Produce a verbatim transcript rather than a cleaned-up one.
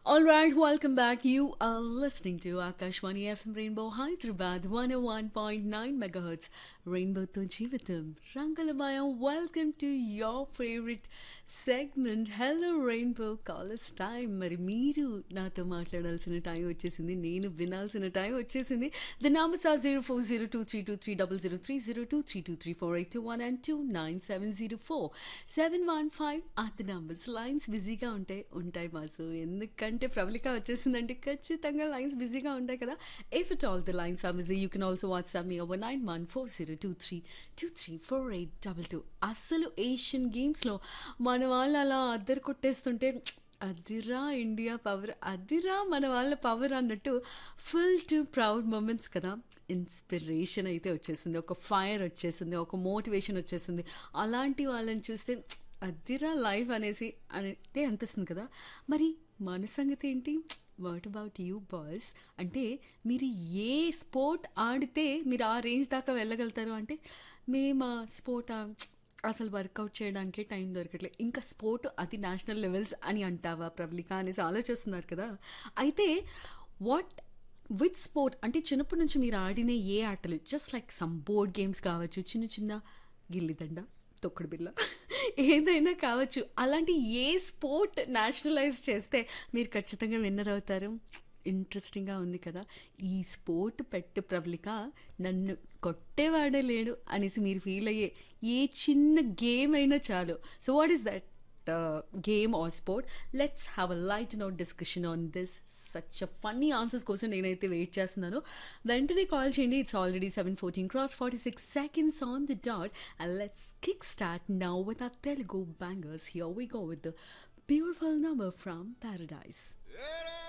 All right, welcome back. You are listening to Akashwani F M Rainbow Hyderabad one oh one point nine megahertz. Rainbow to Jeevitam. Rangalamaya, welcome to your favorite segment. Hello Rainbow callers time. మరి మీరు నాతో మాట్లాడాల్సిన time వచ్చేసింది, నేను వినాల్సిన time వచ్చేసింది. The numbers are zero four zero two three two three double zero three zero two three two three four eight two one and two nine seven zero four seven one five at numbers. Lines బిజీగా ఉంటాయి ఉంటాయి mass, ఎందుకంటే ప్రబలిక వచ్చేసిందంటే ఖచ్చితంగా lines బిజీగా ఉంటాయి కదా. If it all the lines are busy, you can also WhatsApp me over nine one four zero two three two three four eight double two. అసలు Asian గేమ్స్లో మన వాళ్ళు అలా అద్దరు కొట్టేస్తుంటే అదిరా ఇండియా పవర్, అదిరా మన వాళ్ళ పవర్ అన్నట్టు ఫుల్ టు ప్రౌడ్ మూమెంట్స్ కదా. ఇన్స్పిరేషన్ అయితే వచ్చేసింది, ఒక ఫైర్ వచ్చేసింది, ఒక మోటివేషన్ వచ్చేసింది. అలాంటి వాళ్ళని చూస్తే అదిరా లైఫ్ అనేసి అయితే అనిపిస్తుంది కదా. మరి మన సంగతి ఏంటి? What about you boys? అంటే మీరు ఏ స్పోర్ట్ ఆడితే మీరు ఆ రేంజ్ దాకా వెళ్ళగలుగుతారు? అంటే మేము ఆ స్పోర్ట్ అసలు వర్కౌట్ చేయడానికి టైం దొరకట్లేదు, ఇంకా స్పోర్ట్ అది నేషనల్ లెవెల్స్ అని అంటావా ప్రబలిక అనేసి ఆలోచిస్తున్నారు కదా. అయితే వాట్ విత్ స్పోర్ట్ అంటే చిన్నప్పటి నుంచి మీరు ఆడిన ఏ ఆటలు, just like some board games కావచ్చు, చిన్న చిన్న గిల్లిదండ, తొక్కుడు బిల్ల, ఏదైనా కావచ్చు, అలాంటి ఏ స్పోర్ట్ నేషనలైజ్ చేస్తే మీరు ఖచ్చితంగా విన్నర్ అవుతారు? ఇంట్రెస్టింగ్గా ఉంది కదా. ఈ స్పోర్ట్ పెట్టు ప్రబలిక, నన్ను కొట్టేవాడే లేడు అనేసి మీరు ఫీల్ అయ్యే ఏ చిన్న గేమ్ అయినా చాలు. So what is that game are sport? Let's have a light note discussion on this. Such a funny answers కోసం నేనైతే వెయిట్ చేస్తున్నాను. వెంటనే కాల్ చేయండి. It's already seven fourteen cross forty six seconds on the dot. And let's kick start now with our Telugu bangers. Here we go with the beautiful number from paradise.